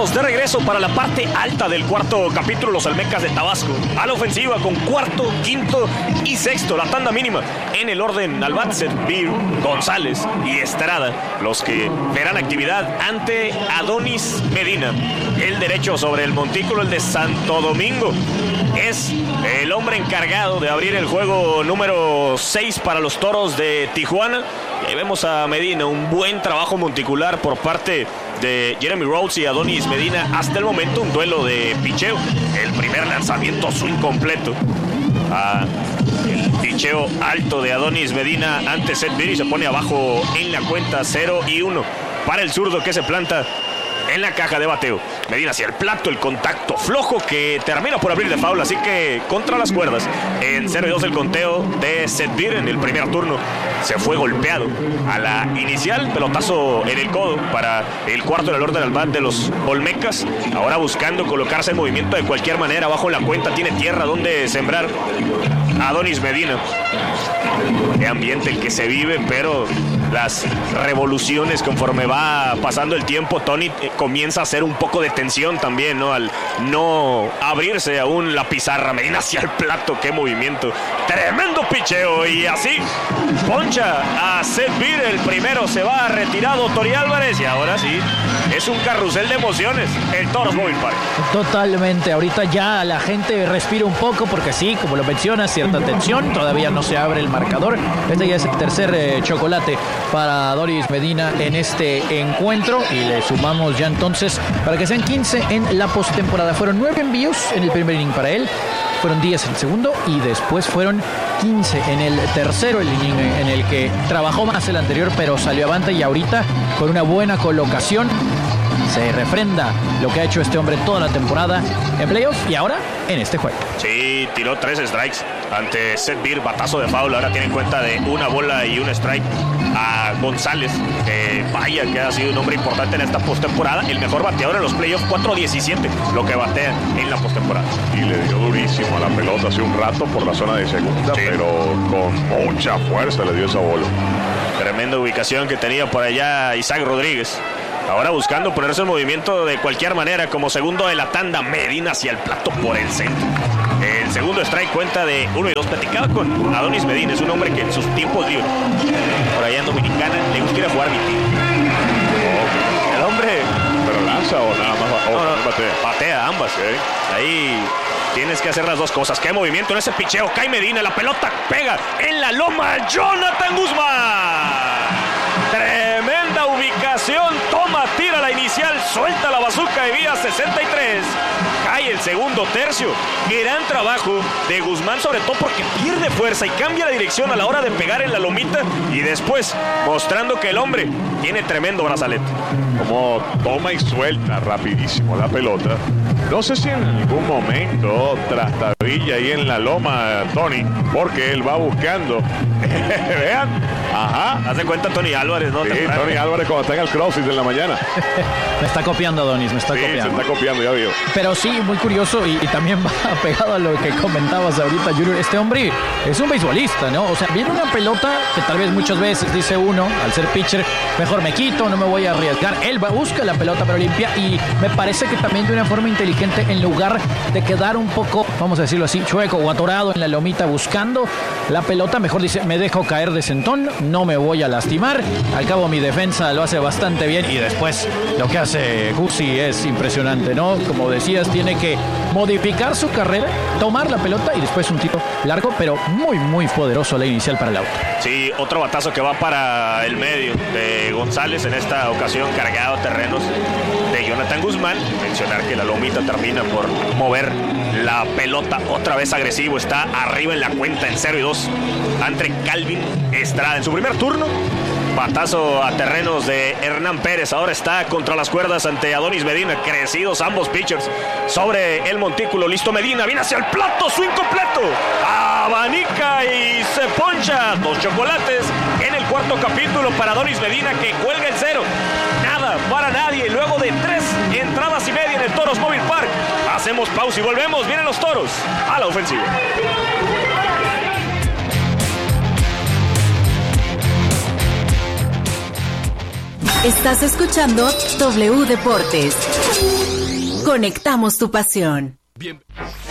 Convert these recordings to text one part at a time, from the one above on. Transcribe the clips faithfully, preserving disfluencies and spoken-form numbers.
Estamos de regreso para la parte alta del cuarto capítulo. Los Olmecas de Tabasco a la ofensiva con cuarto, quinto y sexto. La tanda mínima en el orden al bat, Sedbir, González y Estrada, los que verán actividad ante Adonis Medina. El derecho sobre el montículo, el de Santo Domingo, es el hombre encargado de abrir el juego número seis para los Toros de Tijuana. Y ahí vemos a Medina, un buen trabajo monticular por parte de Jeremy Rhodes y Adonis Medina. Hasta el momento un duelo de picheo. El primer lanzamiento swing completo. Ah, el picheo alto de Adonis Medina ante Sedbir y se pone abajo en la cuenta cero y uno para el zurdo que se planta en la caja de bateo. Medina hacia el plato, el contacto flojo que termina por abrir de foul, así que contra las cuerdas. En cero y dos el conteo de Sedbir en el primer turno. Se fue golpeado a la inicial, pelotazo en el codo para el cuarto en el orden al bat de los Olmecas. Ahora buscando colocarse en movimiento de cualquier manera bajo la cuenta. Tiene tierra donde sembrar Adonis Medina. Qué ambiente el que se vive, pero las revoluciones conforme va pasando el tiempo, Tony eh, comienza a hacer un poco de tensión también, ¿no? Al no abrirse aún la pizarra. Medina hacia el plato, qué movimiento, tremendo picheo, y así poncha a Sedbir. El primero se va retirado Tori Álvarez, y ahora sí es un carrusel de emociones el Toros Mobile Park. Totalmente, ahorita ya la gente respira un poco porque sí, como lo mencionas, cierta tensión, todavía no se abre el marcador. Este ya es el tercer eh, chocolate para Adonis Medina en este encuentro, y le sumamos ya entonces para que sean quince en la postemporada. Fueron nueve envíos en el primer inning para él, fueron diez en el segundo y después fueron quince en el tercero, el inning en el que trabajó más el anterior pero salió avante, y ahorita con una buena colocación se refrenda lo que ha hecho este hombre toda la temporada en playoff y ahora en este juego. Sí, tiró tres strikes ante Sedbir, batazo de foul. Ahora tiene en cuenta de una bola y un strike a González, que vaya que ha sido un hombre importante en esta postemporada. El mejor bateador en los playoffs, cuatro diecisiete lo que batea en la postemporada. Y le dio durísimo a la pelota hace un rato por la zona de segunda, sí, pero con mucha fuerza le dio esa bola. Tremenda ubicación que tenía por allá Isaac Rodríguez. Ahora buscando ponerse en movimiento de cualquier manera como segundo de la tanda. Medina hacia el plato por el centro. El segundo strike, cuenta de uno y dos. Platicaba con Adonis Medina, es un hombre que en sus tiempos libres, por allá en Dominicana, le gusta ir a jugar mitin. El hombre... ¿Pero lanza o nada más? No, no, batea. batea ambas. ¿eh? Ahí tienes que hacer las dos cosas. Qué movimiento en ese picheo. Cae Medina, la pelota pega en la loma. Jonathan Guzmán. Tremenda ubicación, toma, tira la inicial, suelta la bazuca de vía sesenta y tres. Cae el segundo tercio. Gran trabajo de Guzmán, sobre todo porque pierde fuerza y cambia la dirección a la hora de pegar en la lomita, y después mostrando que el hombre tiene tremendo brazalete. Como toma y suelta rapidísimo la pelota. No sé si en algún momento trastabilla ahí en la loma, Tony, porque él va buscando. Vean. Ajá. Haz de cuenta Tony Álvarez, ¿no? Sí, Tony Álvarez cuando está en el CrossFit en la mañana. Me está copiando Adonis, me está sí, copiando. se está copiando, ya vio. Pero sí, muy curioso, y, y también va pegado a lo que comentabas ahorita, Junior. Este hombre es un beisbolista, ¿no? O sea, viene una pelota que tal vez muchas veces dice uno, al ser pitcher, mejor me quito, no me voy a arriesgar. Él va, busca la pelota pero limpia, y me parece que también de una forma inteligente, en lugar de quedar un poco, vamos a decirlo así, chueco o atorado en la lomita buscando la pelota, mejor dice, me dejo caer de sentón, no me voy a lastimar. Al cabo mi defensa lo hace bastante bien, y después lo que hace Gusi es impresionante, ¿no? Como decías, tiene que modificar su carrera, tomar la pelota y después un tiro largo, pero muy muy poderoso la inicial para el auto. Sí, otro batazo que va para el medio de González, en esta ocasión cargado a terrenos de Jonathan Guzmán. Mencionar que la lomita termina por mover la pelota, otra vez agresivo, está arriba en la cuenta en cero y dos ante Calvin Estrada. En su primer turno, batazo a terrenos de Hernán Pérez. Ahora está contra las cuerdas ante Adonis Medina. Crecidos ambos pitchers sobre el montículo. Listo Medina, viene hacia el plato, swing completo. Abanica y se poncha. Dos chocolates en el cuarto capítulo para Adonis Medina, que cuelga el cero. Nada para nadie. Luego de tres entradas y media en el Toros Mobile Park, hacemos pausa y volvemos. Vienen los Toros a la ofensiva. Estás escuchando W Deportes. Conectamos tu pasión. Bien.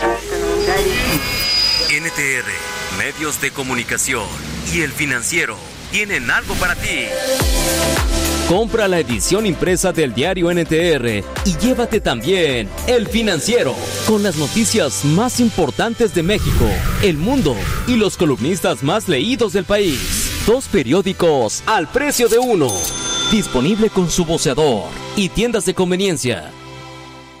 N T R, Medios de Comunicación y El Financiero tienen algo para ti. Compra la edición impresa del diario N T R y llévate también El Financiero, con las noticias más importantes de México, el mundo y los columnistas más leídos del país. Dos periódicos al precio de uno. Disponible con su voceador y tiendas de conveniencia.